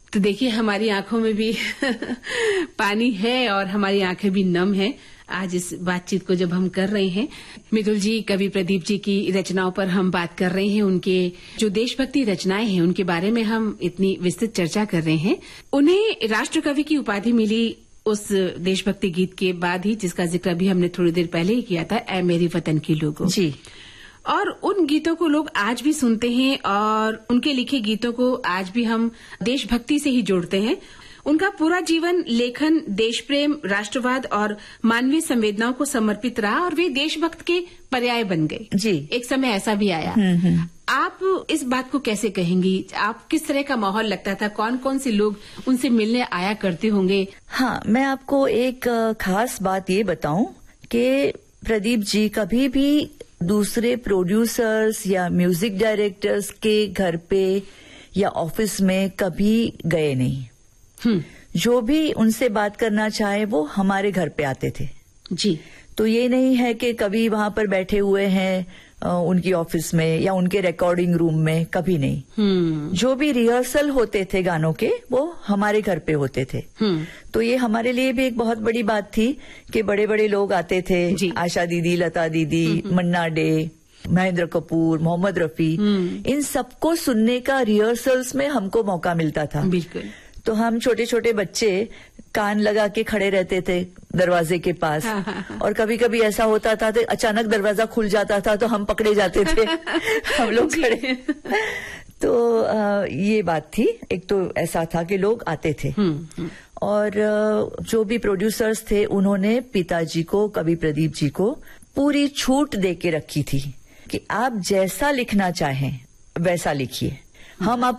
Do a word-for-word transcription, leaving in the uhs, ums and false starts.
तो देखिए हमारी आंखों में भी पानी है और हमारी आंखें भी नम है आज इस बातचीत को जब हम कर रहे हैं। मृदुल जी, कवि प्रदीप जी की रचनाओं पर हम बात कर रहे हैं। उनके जो देशभक्ति रचनाएं हैं उनके बारे में हम इतनी विस्तृत चर्चा कर रहे हैं। उन्हें राष्ट्र कवि की उपाधि मिली उस देशभक्ति गीत के बाद ही, जिसका जिक्र भी हमने थोड़ी देर पहले ही किया था, ऐ मेरे वतन के लोगों। जी। और उन गीतों को लोग आज भी सुनते हैं और उनके लिखे गीतों को आज भी हम देशभक्ति से ही जोड़ते हैं। उनका पूरा जीवन लेखन, देश प्रेम, राष्ट्रवाद और मानवीय संवेदनाओं को समर्पित रहा और वे देशभक्त के पर्याय बन गए। जी। एक समय ऐसा भी आया। आप इस बात को कैसे कहेंगी? आप किस तरह का माहौल लगता था? कौन कौन से लोग उनसे मिलने आया करते होंगे? हाँ, मैं आपको एक खास बात ये बताऊं कि प्रदीप जी कभी भी दूसरे प्रोड्यूसर्स या म्यूजिक डायरेक्टर्स के घर पे या ऑफिस में कभी गए नहीं। जो भी उनसे बात करना चाहे वो हमारे घर पे आते थे। जी। तो ये नहीं है कि कभी वहां पर बैठे हुए हैं उनकी ऑफिस में या उनके रिकॉर्डिंग रूम में, कभी नहीं। जो भी रिहर्सल होते थे गानों के वो हमारे घर पे होते थे। तो ये हमारे लिए भी एक बहुत बड़ी बात थी कि बड़े बड़े लोग आते थे, आशा दीदी, लता दीदी, मन्ना डे, महेंद्र कपूर, मोहम्मद रफी, इन सबको सुनने का रिहर्सल्स में हमको मौका मिलता था। बिल्कुल। तो हम छोटे छोटे बच्चे कान लगा के खड़े रहते थे दरवाजे के पास। हाँ, हाँ, हाँ। और कभी कभी ऐसा होता था तो अचानक दरवाजा खुल जाता था तो हम पकड़े जाते थे हम लोग खड़े। तो आ, ये बात थी। एक तो ऐसा था कि लोग आते थे। और जो भी प्रोड्यूसर्स थे उन्होंने पिताजी को, कवि प्रदीप जी को पूरी छूट दे के रखी थी कि आप जैसा लिखना चाहें वैसा लिखिए, हम आप